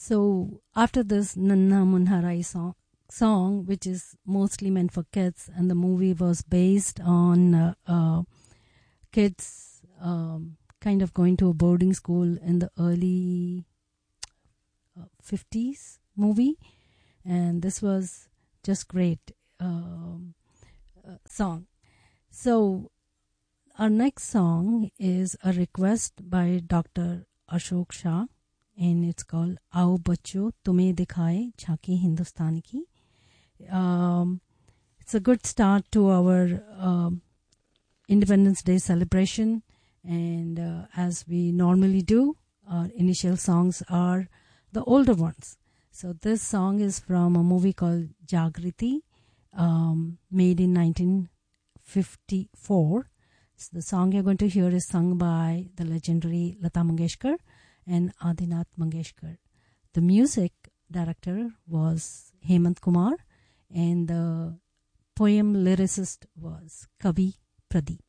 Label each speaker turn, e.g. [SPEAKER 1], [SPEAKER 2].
[SPEAKER 1] So after this Nanna Munharai song, which is mostly meant for kids, and the movie was based on kids kind of going to a boarding school in the early 50s movie, and this was just great song. So our next song is a request by Dr. Ashok Shah, and it's called Aao Bachcho Tumhe Dikhaye Jhanki Hindustan Ki. It's a good start to our Independence Day celebration, and as we normally do, our initial songs are the older ones. So this song is from a movie called Jagriti, made in 1954. So the song you're going to hear is sung by the legendary Lata Mangeshkar and Adinath Mangeshkar. The music director was Hemant Kumar, and the poem lyricist was Kavi Pradeep.